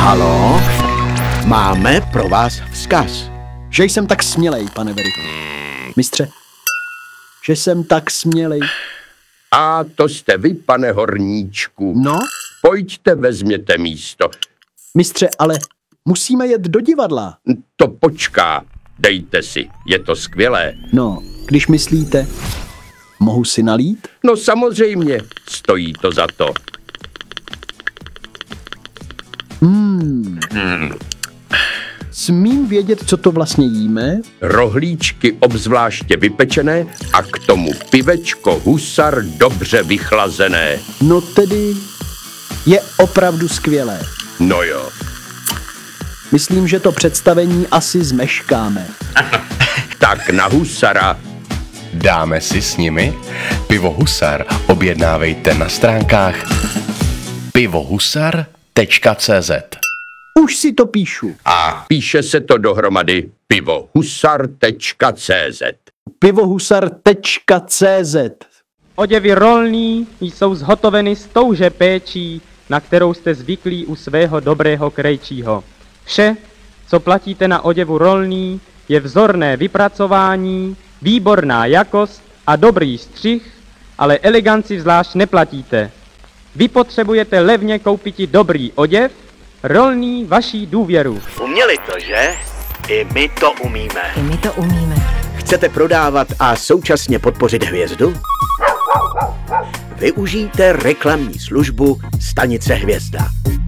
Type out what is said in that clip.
Halo? Máme pro vás vzkaz. Že jsem tak smělej, pane Veriku. Mistře, že jsem tak smělej. A to jste vy, pane horníčku. No? Pojďte, vezměte místo. Mistře, ale musíme jet do divadla. To počká. Dejte si, je to skvělé. No, když myslíte, mohu si nalít? No samozřejmě, stojí to za to. Smím vědět, co to vlastně jíme? Rohlíčky obzvláště vypečené a k tomu pivečko Husar dobře vychlazené. No tedy je opravdu skvělé. No jo. Myslím, že to představení asi zmeškáme. Tak na Husara. Dáme si s nimi? Pivo Husar objednávejte na stránkách pivohusar.cz. Už si to píšu. A píše se to dohromady pivohusar.cz. pivohusar.cz. Oděvy rolní jsou zhotoveny s touže péčí, na kterou jste zvyklí u svého dobrého krejčího. Vše, co platíte na oděvu rolný, je vzorné vypracování, výborná jakost a dobrý střih, ale eleganci zvlášť neplatíte. Vy potřebujete levně koupiti dobrý oděv, rolný vaší důvěru. Uměli to, že? I my to umíme. Chcete prodávat a současně podpořit hvězdu? Využijte reklamní službu Stanice Hvězda.